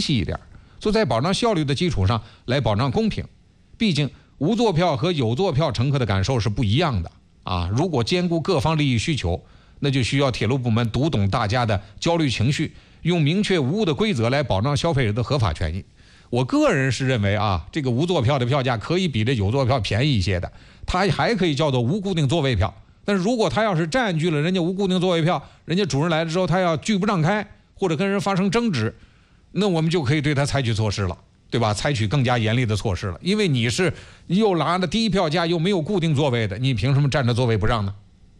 气一点，所以在保障效率的基础上来保障公平。毕竟无座票和有座票乘客的感受是不一样的啊！如果兼顾各方利益需求，那就需要铁路部门读懂大家的焦虑情绪，用明确无误的规则来保障消费者的合法权益。我个人是认为啊，这个无座票的票价可以比这有座票便宜一些的，它还可以叫做无固定座位票。但是如果他要是占据了人家无固定座位票，人家主人来了之后他要拒不让开，或者跟人发生争执，那我们就可以对他采取措施了，对吧？采取更加严厉的措施了。因为你是又拿了低票价又没有固定座位的，你凭什么占着座位不让呢？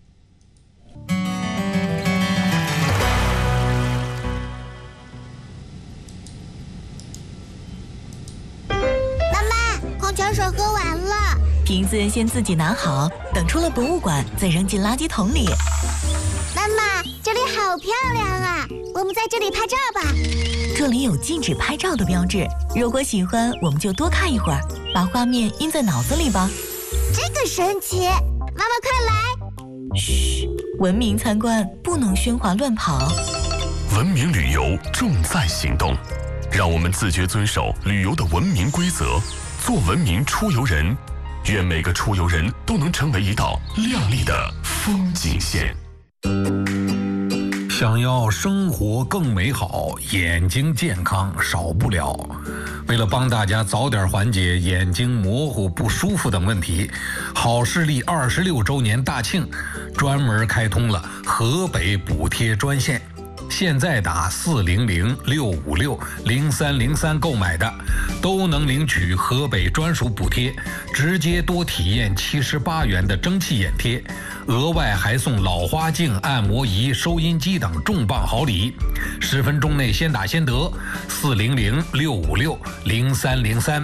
矿泉水喝完了， 瓶子先自己拿好，等出了博物馆再扔进垃圾桶里。 妈妈，这里好漂亮啊，我们在这里拍照吧。 这里有禁止拍照的标志，如果喜欢我们就多看一会儿，把画面印在脑子里吧。 这个神奇，妈妈快来。 嘘，文明参观不能喧哗乱跑。 文明旅游重在行动，让我们自觉遵守旅游的文明规则，做文明出游人。愿每个出游人都能成为一道亮丽的风景线。 想要生活更美好，眼睛健康少不了。为了帮大家早点缓解眼睛模糊不舒服等问题，好视力26周年大庆专门开通了河北补贴专线。现在打400-656-0303购买的，都能领取河北专属补贴，直接多体验78元的蒸汽眼贴，额外还送老花镜、按摩仪、收音机等重磅好礼。10分钟内先打先得，400-656-0303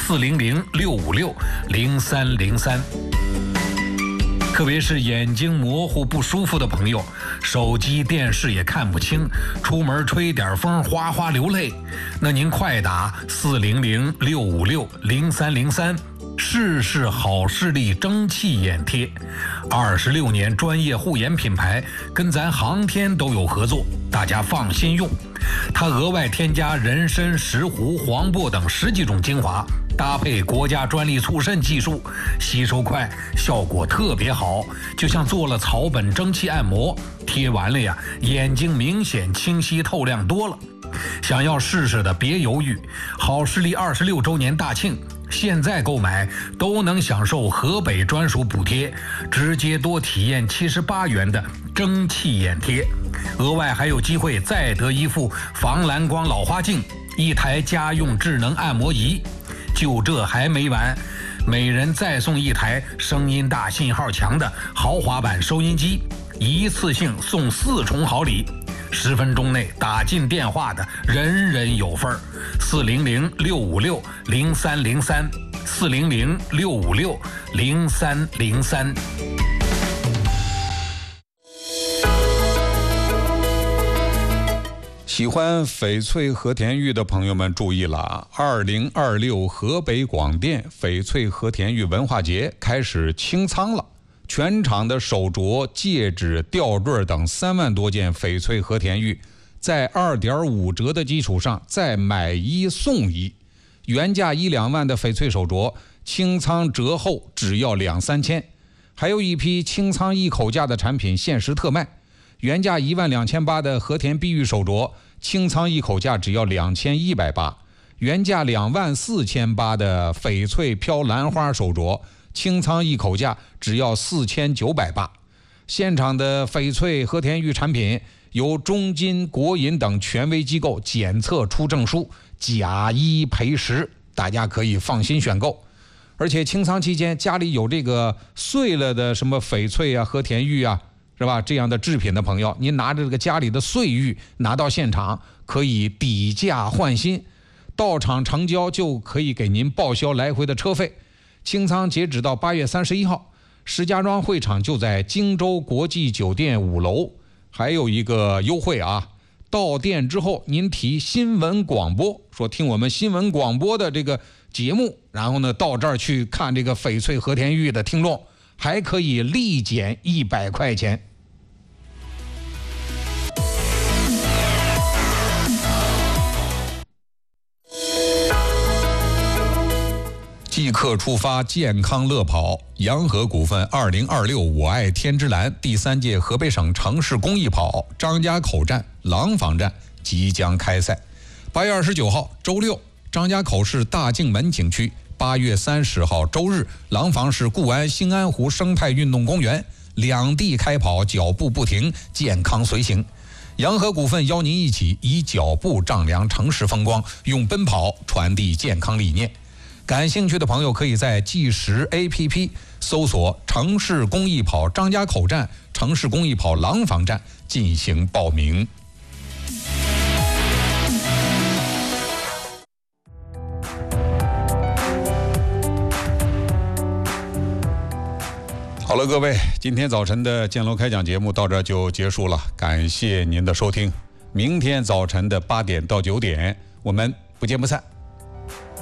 400-656-0303。特别是眼睛模糊不舒服的朋友，手机电视也看不清，出门吹点风哗哗流泪，那您快打400-656-0303，试试好视力蒸汽眼贴。26年专业护眼品牌，跟咱航天都有合作，大家放心用。它额外添加人参、石斛、黄柏等10几种精华，搭配国家专利促渗技术，吸收快，效果特别好，就像做了草本蒸汽按摩，贴完了呀，眼睛明显清晰透亮多了。想要试试的别犹豫，好视力26周年大庆，现在购买都能享受河北专属补贴，直接多体验78元的蒸汽眼贴，额外还有机会再得一副防蓝光老花镜，1台家用智能按摩仪。就这还没完，每人再送1台声音大、信号强的豪华版收音机，一次性送4重好礼。10分钟内打进电话的人人有份儿。400-656-0303 400-656-0303。 喜欢翡翠和田玉的朋友们注意了，2026河北广电翡翠和田玉文化节开始清仓了，全场的手镯、戒指、吊坠等3万多件翡翠和田玉，在2.5折的基础上再买1送1，原价1、2万的翡翠手镯，清仓折后只要2、3千，还有一批清仓一口价的产品限时特卖，原价12800的和田碧玉手镯，清仓一口价只要2180，原价24800的翡翠飘兰花手镯，清仓一口价只要4980。现场的翡翠和田玉产品由中金、国银等权威机构检测出证书，假1赔10，大家可以放心选购。而且清仓期间家里有这个碎了的什么翡翠啊、和田玉啊，是吧？这样的制品的朋友，您拿着这个家里的碎玉拿到现场，可以抵价换新，到场成交就可以给您报销来回的车费。清仓截止到8月31号，石家庄会场就在荆州国际酒店5楼。还有一个优惠啊，到店之后您提新闻广播，说听我们新闻广播的这个节目，然后呢到这儿去看这个翡翠和田玉的听众，还可以立减100块钱。 即刻出发健康乐跑，洋河股份2026我爱天之蓝第3届河北省城市公益跑张家口站、廊坊站即将开赛。8月29号周六，张家口市大镜门景区；8月30号周日，廊坊市固安兴安湖生态运动公园，两地开跑，脚步不停，健康随行。洋河股份邀您一起以脚步丈量城市风光，用奔跑传递健康理念。感兴趣的朋友可以在计时 APP 搜索城市公益跑张家口站、城市公益跑廊坊站进行报名。好了，各位，今天早晨的建楼开讲节目到这就结束了，感谢您的收听。明天早晨的8点到9点，我们不见不散。